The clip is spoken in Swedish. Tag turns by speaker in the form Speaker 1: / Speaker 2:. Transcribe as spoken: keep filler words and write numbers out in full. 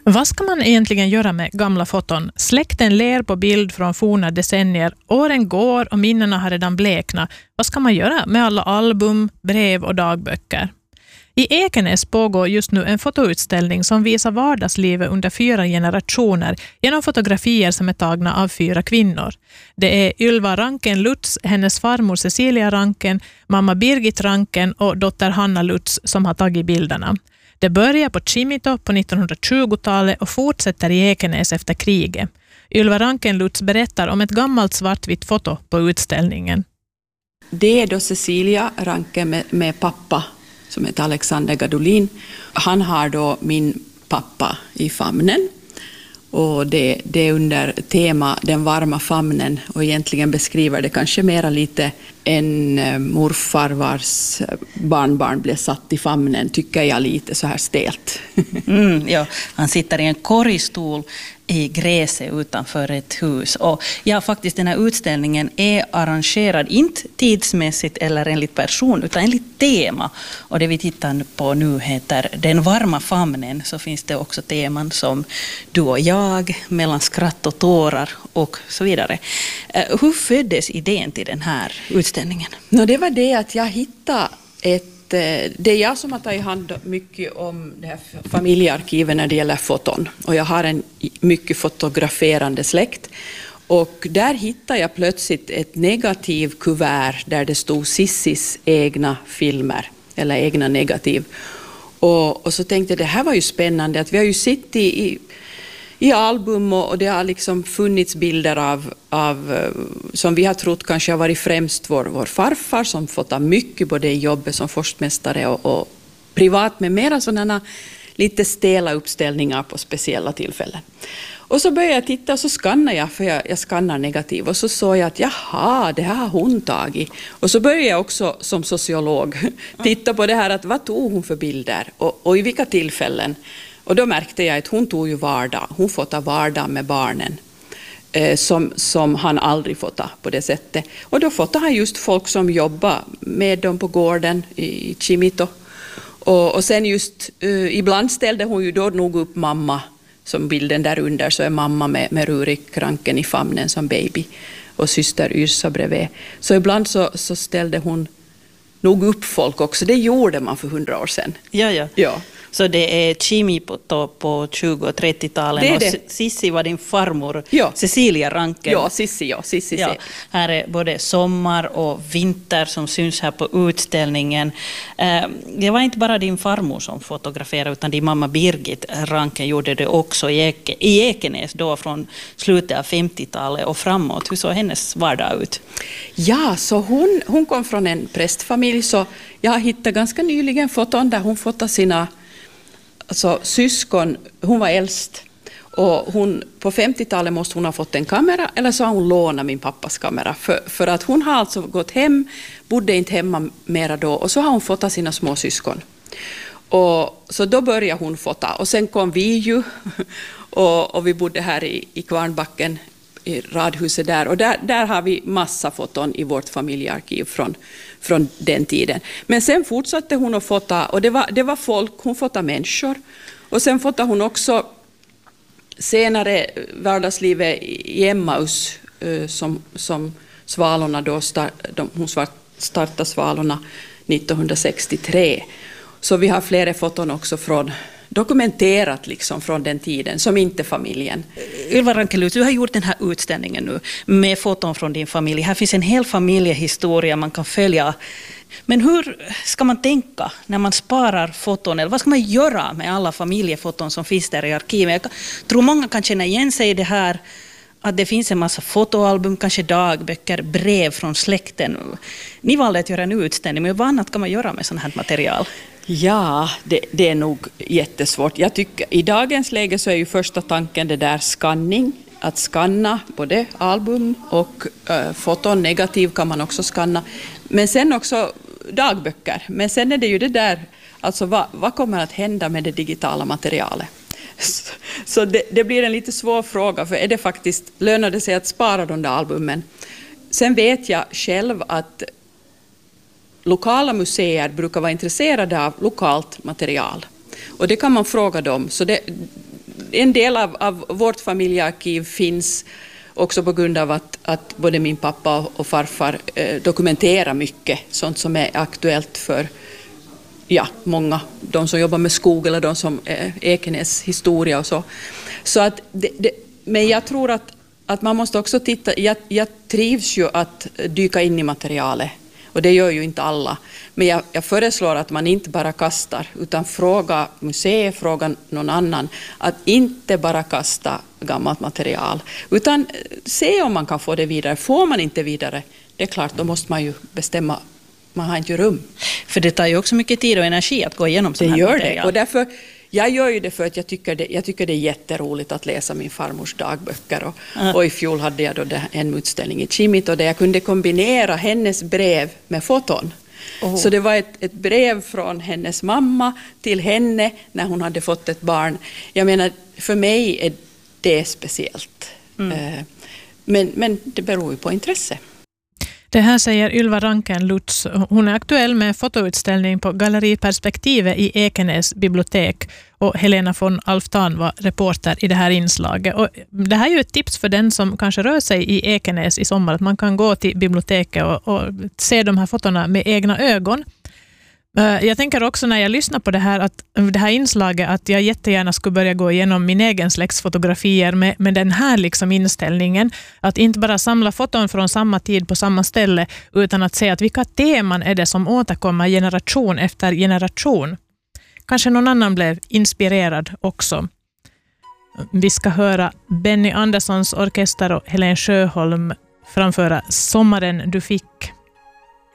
Speaker 1: Vad ska man egentligen göra med gamla foton? Släkten ler på bild från forna decennier. Åren går och minnena har redan bleknat. Vad ska man göra med alla album, brev och dagböcker? I Ekenäs pågår just nu en fotoutställning som visar vardagslivet under fyra generationer genom fotografier som är tagna av fyra kvinnor. Det är Ylva Ranken Lutz, hennes farmor Cecilia Ranken, mamma Birgit Ranken och dotter Hanna Lutz som har tagit bilderna. Det börjar på Chimito på nittonhundratjugotalet och fortsätter i Ekenäs efter kriget. Ylva Ranken Lutz berättar om ett gammalt svartvitt foto på utställningen.
Speaker 2: Det är då Cecilia Ranken med, med pappa som heter Alexander Gadolin. Han har då min pappa i famnen. Och det, det är under tema den varma famnen och egentligen beskriver det kanske mera lite en morfar vars barnbarn blev satt i famnen, tycker jag lite så här stelt.
Speaker 3: Mm, ja. Han sitter i en korgstol i gräset utanför ett hus. Och ja, faktiskt den här utställningen är arrangerad inte tidsmässigt eller enligt person utan enligt tema. Och det vi tittar på nu heter Den varma famnen, så finns det också teman som Du och jag, Mellan skratt och tårar och så vidare. Hur föddes idén till den här utställningen?
Speaker 2: No, det var det att jag hittade ett det är jag som har tagit hand mycket om det här familjearkivet när det gäller foton. Och jag har en mycket fotograferande släkt. Och där hittade jag plötsligt ett negativ kuvert där det stod Sissis egna filmer. Eller egna negativ. Och, och så tänkte jag, det här var ju spännande. Att vi har ju sett i, i, i album och, och det har liksom funnits bilder av, av som vi har trott kanske har varit främst vår, vår farfar som fått mycket både i jobbet som forskmästare och, och privat med mera sådana lite stela uppställningar på speciella tillfällen. Och så började jag titta och så skannade jag, för jag, jag skannar negativ, och så såg jag att jaha, det här har hon tagit. Och så började jag också som sociolog titta på det här, att vad tog hon för bilder och, och i vilka tillfällen. Och då märkte jag att hon tog ju vardag, hon fotade vardag med barnen eh, som, som han aldrig fotade på det sättet. Och då fotade han just folk som jobbar med dem på gården i Chimito. Och, och sen just, eh, ibland ställde hon ju då nog upp mamma, som bilden där under så är mamma med, med Rurik Ranken i famnen som baby och syster Yrsa bredvid. Så ibland så, så ställde hon nog upp folk också. Det gjorde man för hundra år sedan.
Speaker 3: Ja, ja.
Speaker 2: Ja.
Speaker 3: Så det är Chimito på tjugo- och trettio-talen
Speaker 2: det
Speaker 3: och
Speaker 2: det.
Speaker 3: Sissi var din farmor,
Speaker 2: ja.
Speaker 3: Cecilia Ranken.
Speaker 2: Ja, Sissi, ja. Sissi,
Speaker 3: ja. Här är både sommar och vinter som syns här på utställningen. Det var inte bara din farmor som fotograferade utan din mamma Birgit Ranken gjorde det också i, Eke, i Ekenäs då från slutet av femtiotalet och framåt. Hur såg hennes vardag ut?
Speaker 2: Ja, så hon, hon kom från en prästfamilj, så jag hittade ganska nyligen foton där hon fotade sina alltså, syskon. Hon var äldst och hon, på femtiotalet måste hon ha fått en kamera eller så har hon lånat min pappas kamera för, för att hon har alltså gått hem, bodde inte hemma mera då, och så har hon fotat sina små syskon. Och, så då började hon fota och sen kom vi ju och, och vi bodde här i, i Kvarnbacken i radhuset där, och där, där har vi massa foton i vårt familjearkiv från, från den tiden. Men sen fortsatte hon att fota, och det var, det var folk, hon fotade människor, och sen fotade hon också senare vardagslivet i Emmaus som, som Svalorna då, start, de, hon startade Svalorna nittonhundrasextiotre. Så vi har flera foton också från dokumenterat liksom från den tiden, som inte familjen.
Speaker 3: Ylva Ranken Lutz, du har gjort den här utställningen nu med foton från din familj. Här finns en hel familjehistoria man kan följa. Men hur ska man tänka när man sparar foton? Eller vad ska man göra med alla familjefoton som finns där i arkivet? Jag tror många kan känna igen sig i det här, att det finns en massa fotoalbum, kanske dagböcker, brev från släkten. Ni valde att göra en utställning, men vad annat kan man göra med sånt här material?
Speaker 2: Ja, det, det är nog jättesvårt. Jag tycker, i dagens läge så är ju första tanken det där skanning. Att skanna både album och äh, foton, negativ kan man också skanna. Men sen också dagböcker. Men sen är det ju det där, alltså vad, vad kommer att hända med det digitala materialet? Så, så det, det blir en lite svår fråga, för är det faktiskt, lönar det sig att spara de där albumen? Sen vet jag själv att lokala museer brukar vara intresserade av lokalt material. Och det kan man fråga dem. Så det, en del av, av vårt familjearkiv finns också på grund av att, att både min pappa och farfar eh, dokumenterar mycket sånt som är aktuellt för ja, många, de som jobbar med skog eller de som eh, Ekenäs historia och så. Så att det, det, men jag tror att, att man måste också titta, jag, jag trivs ju att dyka in i materialet och det gör ju inte alla. Men jag, jag föreslår att man inte bara kastar utan fråga museet, fråga någon annan att inte bara kasta gammalt material utan se om man kan få det vidare. Får man inte vidare, det är klart, då måste man ju bestämma. Man har inte rum.
Speaker 3: För det tar ju också mycket tid och energi att gå igenom sådana här material.
Speaker 2: Det gör det. Och därför, jag gör ju det för att jag tycker det, jag tycker det är jätteroligt att läsa min farmors dagböcker. Och, mm. och i fjol hade jag då en utställning i Kimito där jag kunde kombinera hennes brev med foton. Oh. Så det var ett, ett brev från hennes mamma till henne när hon hade fått ett barn. Jag menar, för mig är det speciellt. Mm. Men, men det beror ju på intresse.
Speaker 1: Det här säger Ylva Ranken-Lutz. Hon är aktuell med en fotoutställning på Galleri Perspektivet i Ekenäs bibliotek. Och Helena von Alftan var reporter i det här inslaget. Och det här är ju ett tips för den som kanske rör sig i Ekenäs i sommar. Att man kan gå till biblioteket och, och se de här fotona med egna ögon. Jag tänker också när jag lyssnar på det här, att, det här inslaget att jag jättegärna skulle börja gå igenom min egen släkts fotografier med, med den här liksom inställningen. Att inte bara samla foton från samma tid på samma ställe utan att se att vilka teman är det som återkommer generation efter generation. Kanske någon annan blev inspirerad också. Vi ska höra Benny Anderssons orkester och Helen Sjöholm framföra Sommaren du fick.